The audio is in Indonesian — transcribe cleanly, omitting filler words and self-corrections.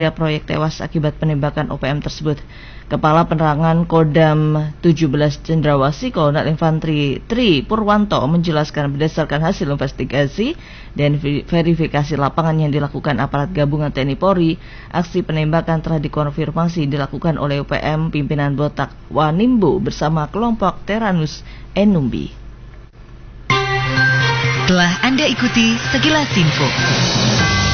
proyek tewas akibat penembakan OPM tersebut. Kepala Penerangan Kodam 17 Cendrawasih Kolonel Infantri Tri Purwanto menjelaskan berdasarkan hasil investigasi dan verifikasi lapangan yang dilakukan aparat gabungan TNI Polri, aksi penembakan telah dikonfirmasi dilakukan oleh OPM pimpinan Botak Wanimbo bersama kelompok Teranus Enumbi. Telah Anda ikuti sekilas info.